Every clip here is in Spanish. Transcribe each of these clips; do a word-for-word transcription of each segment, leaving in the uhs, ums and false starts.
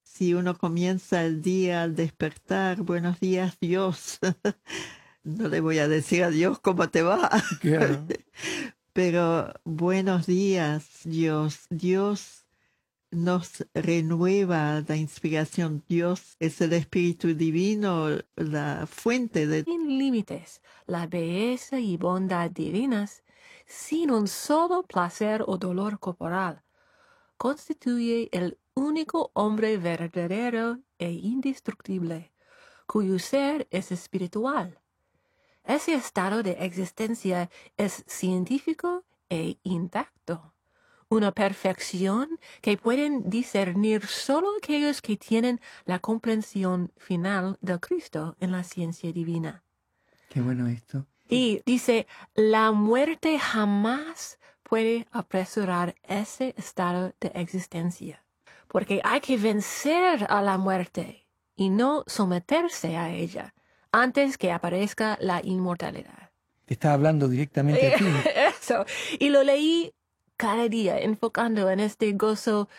si uno comienza el día al despertar, buenos días Dios. No le voy a decir a Dios cómo te va. Claro. Pero buenos días Dios. Dios nos renueva la inspiración. Dios es el Espíritu Divino, la fuente de... Sin límites, la belleza y bondad divinas, sin un solo placer o dolor corporal, constituye el único hombre verdadero e indestructible, cuyo ser es espiritual. Ese estado de existencia es científico e intacto, una perfección que pueden discernir solo aquellos que tienen la comprensión final del Cristo en la ciencia divina. Qué bueno esto. Y dice, la muerte jamás puede apresurar ese estado de existencia, porque hay que vencer a la muerte y no someterse a ella antes que aparezca la inmortalidad. Te está hablando directamente a ti. Eso. Y lo leí cada día, enfocando en este gozo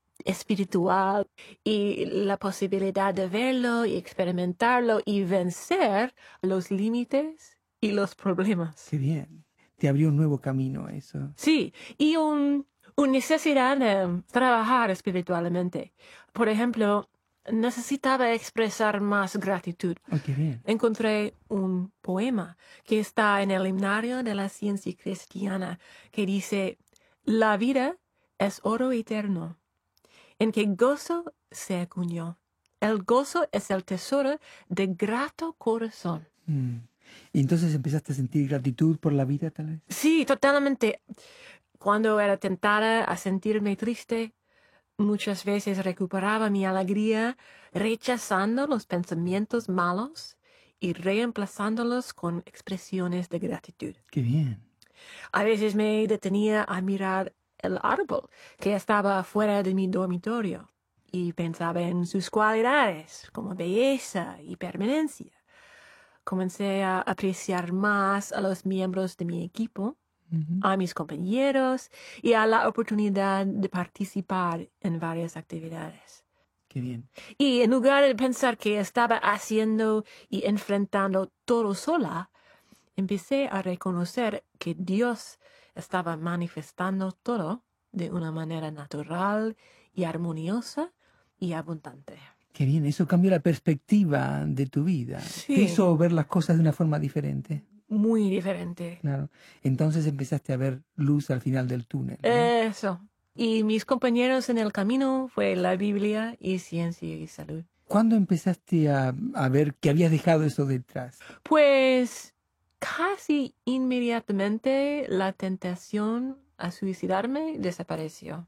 espiritual y la posibilidad de verlo y experimentarlo y vencer los límites y los problemas. Qué bien. Te abrió un nuevo camino eso. Sí, y un, una necesidad de trabajar espiritualmente. Por ejemplo, necesitaba expresar más gratitud. Oh, qué bien. Encontré un poema que está en el himnario de la ciencia cristiana que dice, la vida es oro eterno, en que gozo se acuñó. El gozo es el tesoro de grato corazón. Mm. ¿Y entonces empezaste a sentir gratitud por la vida, tal vez? Sí, totalmente. Cuando era tentada a sentirme triste, muchas veces recuperaba mi alegría rechazando los pensamientos malos y reemplazándolos con expresiones de gratitud. Qué bien. A veces me detenía a mirar el árbol que estaba fuera de mi dormitorio y pensaba en sus cualidades como belleza y permanencia. Comencé a apreciar más a los miembros de mi equipo, Uh-huh. a mis compañeros y a la oportunidad de participar en varias actividades. Qué bien. Y en lugar de pensar que estaba haciendo y enfrentando todo sola, empecé a reconocer que Dios estaba manifestando todo de una manera natural y armoniosa y abundante. Qué bien, eso cambió la perspectiva de tu vida. Sí. Te hizo ver las cosas de una forma diferente. Muy diferente. Claro. Entonces empezaste a ver luz al final del túnel, ¿no? Eso. Y mis compañeros en el camino fue la Biblia y ciencia y salud. ¿Cuándo empezaste a, a ver que habías dejado eso detrás? Pues casi inmediatamente la tentación a suicidarme desapareció.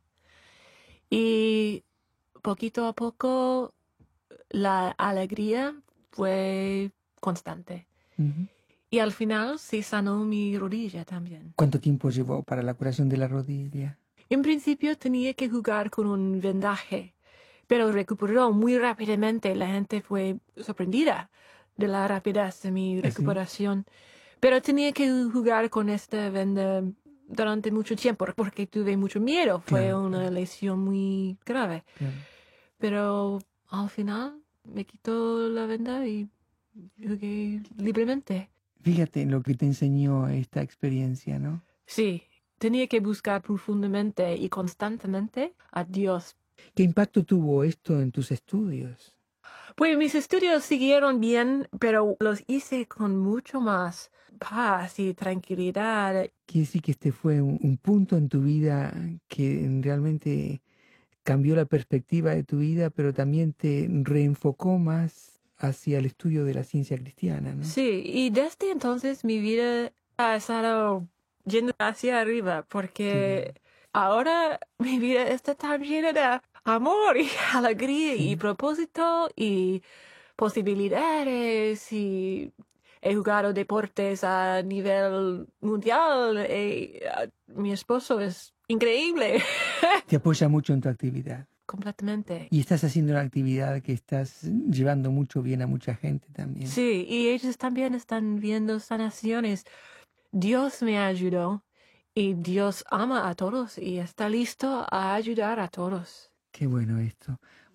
Y poquito a poco la alegría fue constante. Uh-huh. Y al final se sanó mi rodilla también. ¿Cuánto tiempo llevó para la curación de la rodilla? En principio tenía que jugar con un vendaje, pero recuperó muy rápidamente. La gente fue sorprendida de la rapidez de mi recuperación. ¿Sí? Pero tenía que jugar con esta venda durante mucho tiempo porque tuve mucho miedo. Fue claro, una claro. lesión muy grave. Claro. Pero al final me quitó la venda y jugué libremente. Fíjate en lo que te enseñó esta experiencia, ¿no? Sí, tenía que buscar profundamente y constantemente a Dios. ¿Qué impacto tuvo esto en tus estudios? Pues mis estudios siguieron bien, pero los hice con mucho más paz y tranquilidad. Quiere decir que este fue un, un punto en tu vida que realmente cambió la perspectiva de tu vida, pero también te reenfocó más hacia el estudio de la ciencia cristiana, ¿no? Sí, y desde entonces mi vida ha estado yendo hacia arriba, porque sí. Ahora mi vida está tan llena de amor y alegría sí. y propósito y posibilidades, y he jugado deportes a nivel mundial y uh, mi esposo es increíble. Te apoya mucho en tu actividad. Completamente. Y estás haciendo una actividad que estás llevando mucho bien a mucha gente también. Sí, y ellos también están viendo sanaciones. Dios me ayudó y Dios ama a todos y está listo a ayudar a todos. Qué bueno esto.